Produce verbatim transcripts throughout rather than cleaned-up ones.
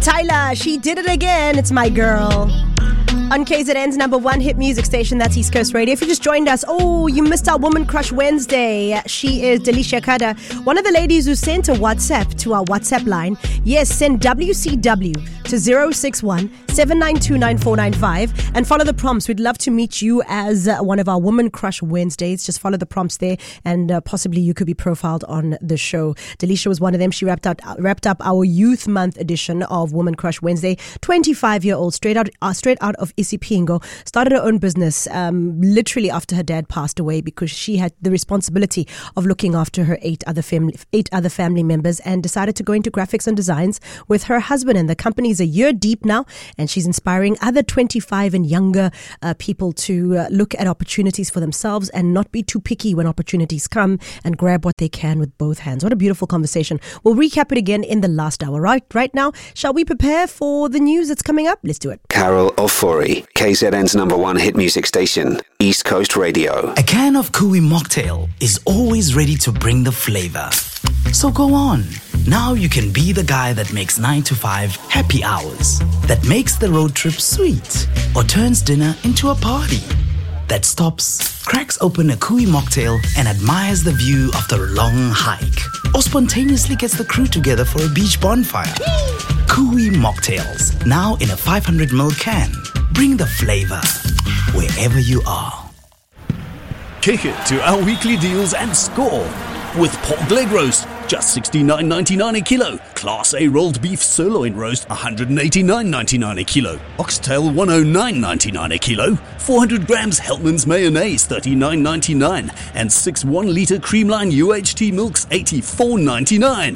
Tyler, she did it again. It's My Girl. On K Z N's number one hit music station, that's East Coast Radio. If you just joined us, oh, you missed our Woman Crush Wednesday. She is Delisha Kada, one of the ladies who sent a WhatsApp to our WhatsApp line. Yes, send W C W to zero six one, seven nine two, nine four nine five and follow the prompts. We'd love to meet you as uh, one of our Woman Crush Wednesdays. Just follow the prompts there and uh, possibly you could be profiled on the show. Delisha was one of them. She wrapped out wrapped up our Youth Month edition of Woman Crush Wednesday. twenty-five-year-old, straight out uh, straight out of Isipingo, started her own business um, literally after her dad passed away because she had the responsibility of looking after her eight other family eight other family members and decided to go into graphics and designs with her husband. And the company is a year deep now, and she's inspiring other twenty-five and younger uh, people to uh, look at opportunities for themselves and not be too picky when opportunities come and grab what they can with both hands. What a beautiful conversation. We'll recap it again in the last hour. Right, right now, shall we prepare for the news that's coming up? Let's do it. Carol Ofori, K Z N's number one hit music station, East Coast Radio. A can of Kui mocktail is always ready to bring the flavor. So go on. Now you can be the guy that makes nine to five happy hours, that makes the road trip sweet, or turns dinner into a party, that stops, cracks open a Kui mocktail and admires the view after a long hike, or spontaneously gets the crew together for a beach bonfire. Kui mocktails, now in a five hundred milliliter can. Bring the flavor wherever you are. Kick it to our weekly deals and score. With pork leg roast, just sixty-nine ninety-nine a kilo. Class A rolled beef sirloin roast, one hundred eighty-nine ninety-nine a kilo. Oxtail, one oh nine ninety-nine a kilo. four hundred grams Hellmann's mayonnaise, thirty-nine ninety-nine. And six one-litre Creamline U H T milks, eighty-four ninety-nine.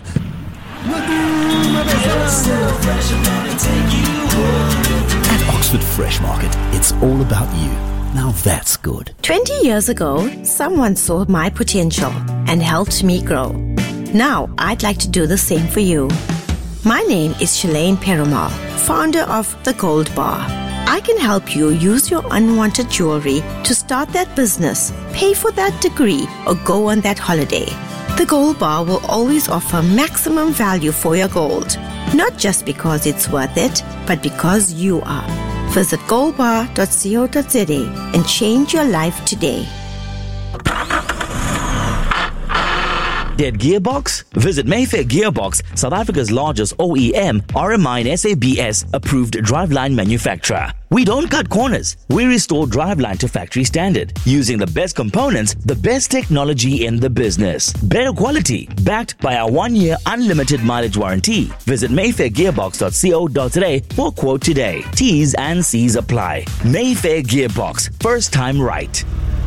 At Oxford Fresh Market, it's all about you. Now that's good. twenty years ago, someone saw my potential and helped me grow. Now, I'd like to do the same for you. My name is Shalane Perumal, founder of The Gold Bar. I can help you use your unwanted jewelry to start that business, pay for that degree, or go on that holiday. The Gold Bar will always offer maximum value for your gold. Not just because it's worth it, but because you are. Visit gold bar dot co dot za and change your life today. Dead Gearbox? Visit Mayfair Gearbox, South Africa's largest O E M, R M I and S A B S approved driveline manufacturer. We don't cut corners. We restore driveline to factory standard, using the best components, the best technology in the business. Better quality, backed by our one-year unlimited mileage warranty. Visit mayfair gearbox dot co dot za for a quote today. T's and C's apply. Mayfair Gearbox, first time right.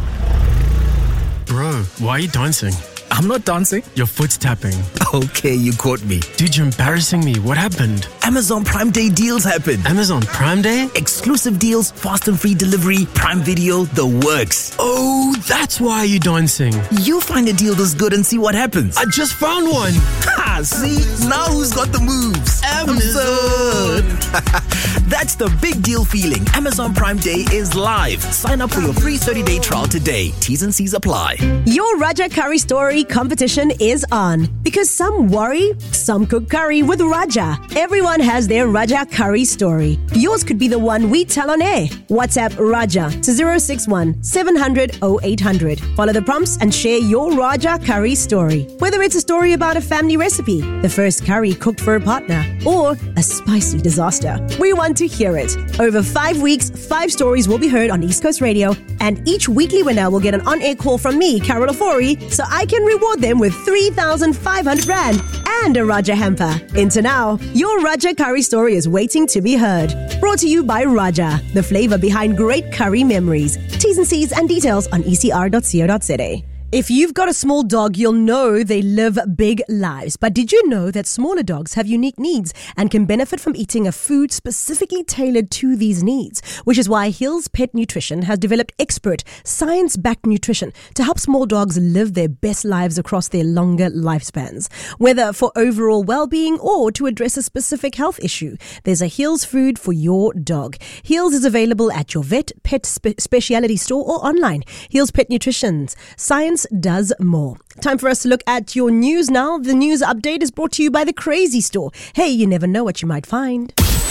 Bro, why are you dancing? I'm not dancing. Your foot's tapping. Okay, you caught me. Dude, you're embarrassing me. What happened? Amazon Prime Day deals happened. Amazon Prime Day? Exclusive deals, fast and free delivery, Prime Video, the works. Oh, that's why you're dancing. You find a deal this good and see what happens. I just found one. Ha, see? Now who's got the moves? Amazon. That's the big deal feeling. Amazon Prime Day is live. Sign up for your free thirty-day trial today. T's and C's apply. Your Raja Curry Story competition is on. Because some worry, some cook curry with Raja. Everyone has their Raja Curry story. Yours could be the one we tell on air. WhatsApp Raja to zero six one, seven hundred, oh eight hundred. Follow the prompts and share your Raja Curry story. Whether it's a story about a family recipe, the first curry cooked for a partner, or a spicy disaster. We want to hear it. Over five weeks, five stories will be heard on East Coast Radio, and each weekly winner will get an on-air call from me, Carol Ofori, so I can reward them with three thousand five hundred rand and a Raja hamper. Into now, your Raja Curry story is waiting to be heard. Brought to you by Raja, the flavor behind great curry memories. T's and C's and details on e c r dot co dot za. If you've got a small dog, you'll know they live big lives. But did you know that smaller dogs have unique needs and can benefit from eating a food specifically tailored to these needs? Which is why Hills Pet Nutrition has developed expert, science-backed nutrition to help small dogs live their best lives across their longer lifespans. Whether for overall well-being or to address a specific health issue, there's a Hills food for your dog. Hills is available at your vet, pet spe- specialty store or online. Hills Pet Nutrition's science Science does more. Time for us to look at your news now. The news update is brought to you by The Crazy Store. Hey, you never know what you might find.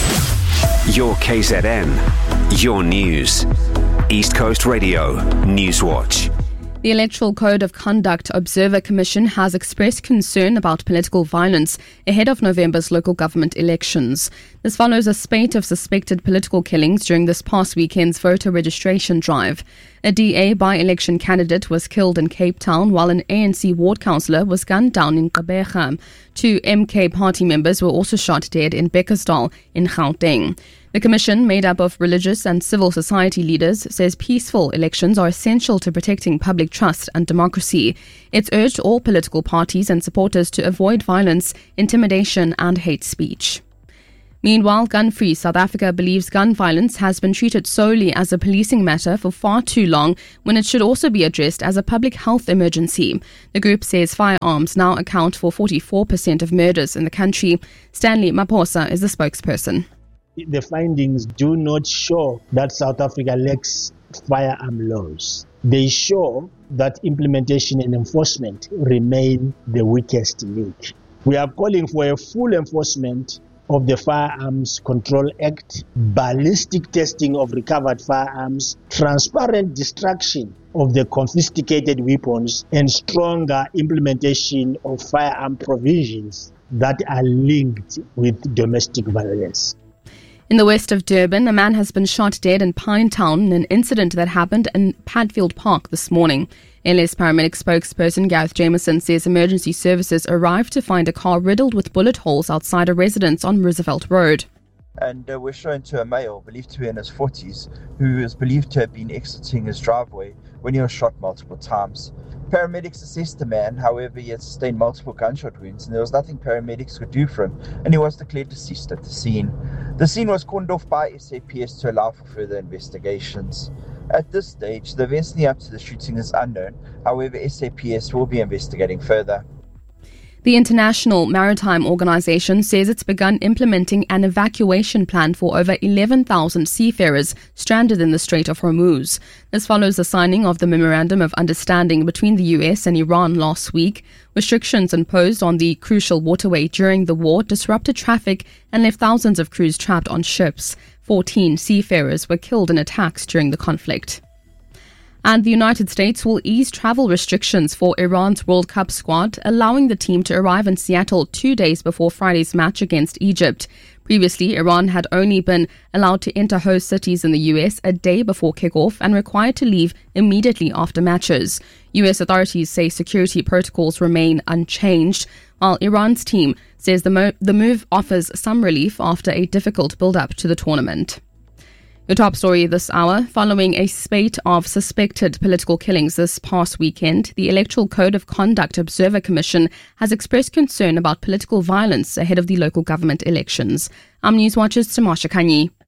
Your K Z N, your news. East Coast Radio, Newswatch. The Electoral Code of Conduct Observer Commission has expressed concern about political violence ahead of November's local government elections. This follows a spate of suspected political killings during this past weekend's voter registration drive. A D A by-election candidate was killed in Cape Town, while an A N C ward councillor was gunned down in Gqeberha. Two M K party members were also shot dead in Bekkersdal in Gauteng. The commission, made up of religious and civil society leaders, says peaceful elections are essential to protecting public trust and democracy. It's urged all political parties and supporters to avoid violence, intimidation and hate speech. Meanwhile, Gun-Free South Africa believes gun violence has been treated solely as a policing matter for far too long, when it should also be addressed as a public health emergency. The group says firearms now account for forty-four percent of murders in the country. Stanley Maphosa is the spokesperson. The findings do not show that South Africa lacks firearm laws. They show that implementation and enforcement remain the weakest link. We are calling for a full enforcement of the Firearms Control Act, ballistic testing of recovered firearms, transparent destruction of the confiscated weapons, and stronger implementation of firearm provisions that are linked with domestic violence. In the west of Durban, a man has been shot dead in Pinetown in an incident that happened in Padfield Park this morning. L S paramedic spokesperson Gareth Jameson says emergency services arrived to find a car riddled with bullet holes outside a residence on Roosevelt Road. And uh, we're shown to a male, believed to be in his forties, who is believed to have been exiting his driveway when he was shot multiple times. Paramedics assessed the man, however, he had sustained multiple gunshot wounds and there was nothing paramedics could do for him, and he was declared deceased at the scene. The scene was cordoned off by S A P S to allow for further investigations. At this stage, the events leading up to the shooting is unknown, however, S A P S will be investigating further. The International Maritime Organization says it's begun implementing an evacuation plan for over eleven thousand seafarers stranded in the Strait of Hormuz. This follows the signing of the Memorandum of Understanding between the U S and Iran last week. Restrictions imposed on the crucial waterway during the war disrupted traffic and left thousands of crews trapped on ships. fourteen seafarers were killed in attacks during the conflict. And the United States will ease travel restrictions for Iran's World Cup squad, allowing the team to arrive in Seattle two days before Friday's match against Egypt. Previously, Iran had only been allowed to enter host cities in the U S a day before kickoff and required to leave immediately after matches. U S authorities say security protocols remain unchanged, while Iran's team says the, mo- the move offers some relief after a difficult build-up to the tournament. Your top story this hour: following a spate of suspected political killings this past weekend, the Electoral Code of Conduct Observer Commission has expressed concern about political violence ahead of the local government elections. I'm Newswatch's Tamasha Kanyi.